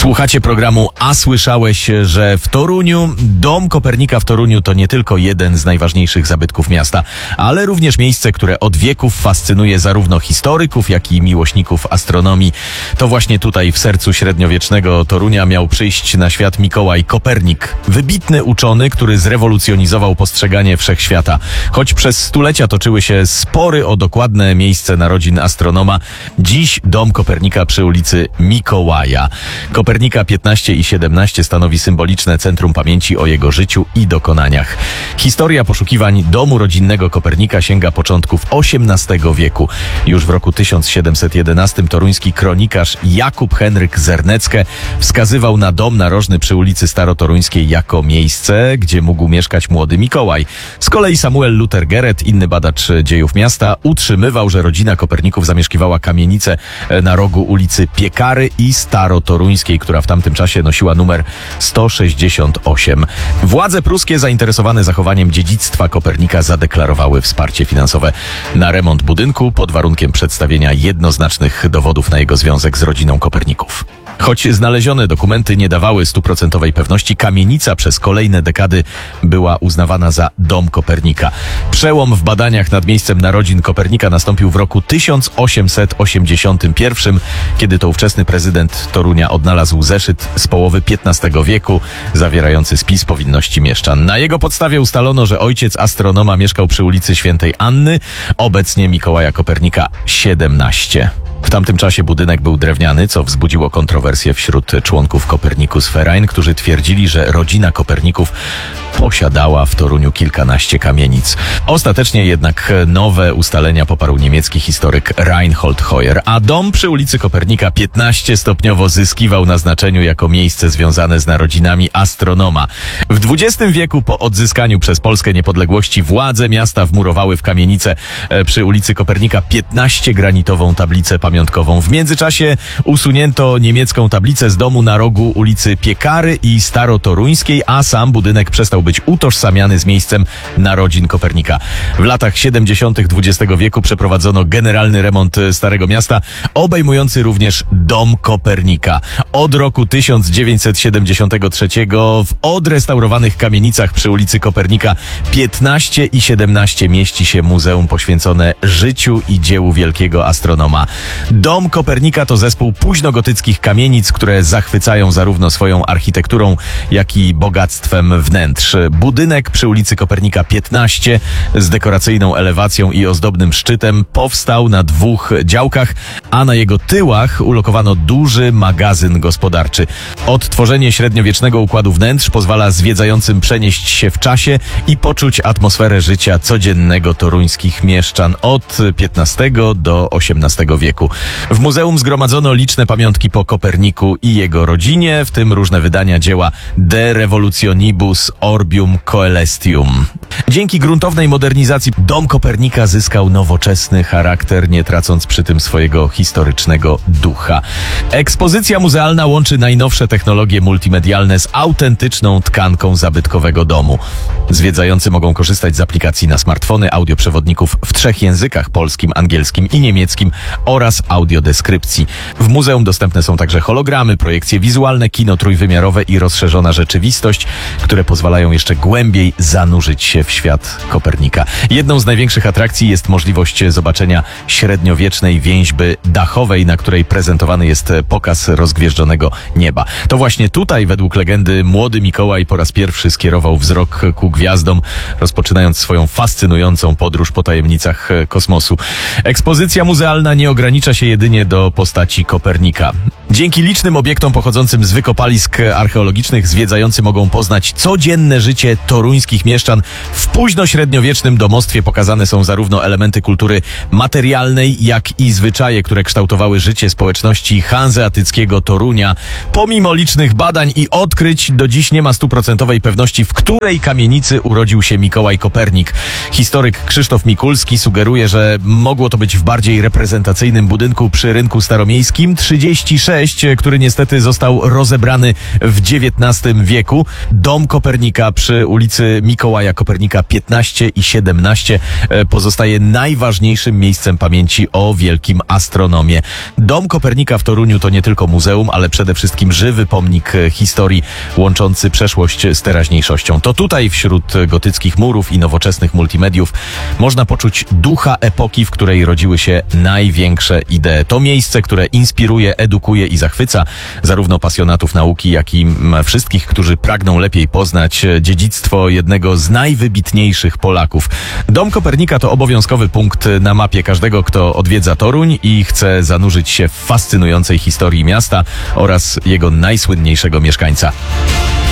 Słuchacie programu A słyszałeś, że w Toruniu Dom Kopernika w Toruniu to nie tylko jeden z najważniejszych zabytków miasta, ale również miejsce, które od wieków fascynuje zarówno historyków, jak i miłośników astronomii. To właśnie tutaj w sercu średniowiecznego Torunia miał przyjść na świat Mikołaj Kopernik. Wybitny uczony, który zrewolucjonizował postrzeganie wszechświata. Choć przez stulecia toczyły się spory o dokładne miejsce narodzin astronoma, dziś Dom Kopernika przy ulicy Mikołaja Kopernika 15 i 17 stanowi symboliczne centrum pamięci o jego życiu i dokonaniach. Historia poszukiwań domu rodzinnego Kopernika sięga początków XVIII wieku. Już w roku 1711 toruński kronikarz Jakub Henryk Zernecke wskazywał na dom narożny przy ulicy Starotoruńskiej jako miejsce, gdzie mógł mieszkać młody Mikołaj. Z kolei Samuel Luther Geret, inny badacz dziejów miasta, utrzymywał, że rodzina Koperników zamieszkiwała kamienicę na rogu ulicy Piekary i Starotoruńskiej, która w tamtym czasie nosiła numer 168. Władze pruskie zainteresowane zachowaniem dziedzictwa Kopernika zadeklarowały wsparcie finansowe na remont budynku pod warunkiem przedstawienia jednoznacznych dowodów na jego związek z rodziną Koperników. Choć znalezione dokumenty nie dawały 100% pewności, kamienica przez kolejne dekady była uznawana za Dom Kopernika. Przełom w badaniach nad miejscem narodzin Kopernika nastąpił w roku 1881, kiedy to ówczesny prezydent Torunia odnalazł zeszyt z połowy XV wieku zawierający spis powinności mieszczan. Na jego podstawie ustalono, że ojciec astronoma mieszkał przy ulicy Świętej Anny, obecnie Mikołaja Kopernika 17. W tamtym czasie budynek był drewniany, co wzbudziło kontrowersje wśród członków Copernicus Verein, którzy twierdzili, że rodzina Koperników posiadała w Toruniu kilkanaście kamienic. Ostatecznie jednak nowe ustalenia poparł niemiecki historyk Reinhold Heuer, a dom przy ulicy Kopernika 15 stopniowo zyskiwał na znaczeniu jako miejsce związane z narodzinami astronoma. W XX wieku po odzyskaniu przez Polskę niepodległości władze miasta wmurowały w kamienicę przy ulicy Kopernika 15 granitową tablicę pamiątkową. W międzyczasie usunięto niemiecką tablicę z domu na rogu ulicy Piekary i Starotoruńskiej, a sam budynek przestał być utożsamiany z miejscem narodzin Kopernika. W latach 70. XX wieku przeprowadzono generalny remont Starego Miasta, obejmujący również Dom Kopernika. Od roku 1973 w odrestaurowanych kamienicach przy ulicy Kopernika 15 i 17 mieści się muzeum poświęcone życiu i dziełu wielkiego astronoma. Dom Kopernika to zespół późnogotyckich kamienic, które zachwycają zarówno swoją architekturą, jak i bogactwem wnętrz. Budynek przy ulicy Kopernika 15 z dekoracyjną elewacją i ozdobnym szczytem powstał na dwóch działkach, a na jego tyłach ulokowano duży magazyn gospodarczy. Odtworzenie średniowiecznego układu wnętrz pozwala zwiedzającym przenieść się w czasie i poczuć atmosferę życia codziennego toruńskich mieszczan od XV do XVIII wieku. W muzeum zgromadzono liczne pamiątki po Koperniku i jego rodzinie, w tym różne wydania dzieła De Revolutionibus Orbium Coelestium. Dzięki gruntownej modernizacji Dom Kopernika zyskał nowoczesny charakter, nie tracąc przy tym swojego historycznego ducha. Ekspozycja muzealna łączy najnowsze technologie multimedialne z autentyczną tkanką zabytkowego domu. Zwiedzający mogą korzystać z aplikacji na smartfony, audioprzewodników w 3 językach: polskim, angielskim i niemieckim oraz audiodeskrypcji. W muzeum dostępne są także hologramy, projekcje wizualne, kino trójwymiarowe i rozszerzona rzeczywistość, które pozwalają jeszcze głębiej zanurzyć się w świat Kopernika. Jedną z największych atrakcji jest możliwość zobaczenia średniowiecznej więźby dachowej, na której prezentowany jest pokaz rozgwieżdżonego nieba. To właśnie tutaj, według legendy, młody Mikołaj po raz pierwszy skierował wzrok ku gwiazdom, rozpoczynając swoją fascynującą podróż po tajemnicach kosmosu. Ekspozycja muzealna nie ogranicza się jedynie do postaci Kopernika. Dzięki licznym obiektom pochodzącym z wykopalisk archeologicznych zwiedzający mogą poznać codzienne życie toruńskich mieszczan. W późnośredniowiecznym domostwie pokazane są zarówno elementy kultury materialnej, jak i zwyczaje, które kształtowały życie społeczności hanzeatyckiego Torunia. Pomimo licznych badań i odkryć, do dziś nie ma 100% pewności, w której kamienicy urodził się Mikołaj Kopernik. Historyk Krzysztof Mikulski sugeruje, że mogło to być w bardziej reprezentacyjnym budynku przy Rynku Staromiejskim 36, 6, który niestety został rozebrany w XIX wieku. Dom Kopernika przy ulicy Mikołaja Kopernika 15 i 17 pozostaje najważniejszym miejscem pamięci o wielkim astronomie. Dom Kopernika w Toruniu to nie tylko muzeum, ale przede wszystkim żywy pomnik historii łączący przeszłość z teraźniejszością. To tutaj wśród gotyckich murów i nowoczesnych multimediów można poczuć ducha epoki, w której rodziły się największe idee. To miejsce, które inspiruje, edukuje i zachwyca zarówno pasjonatów nauki, jak i wszystkich, którzy pragną lepiej poznać dziedzictwo jednego z najwybitniejszych Polaków. Dom Kopernika to obowiązkowy punkt na mapie każdego, kto odwiedza Toruń i chce zanurzyć się w fascynującej historii miasta oraz jego najsłynniejszego mieszkańca.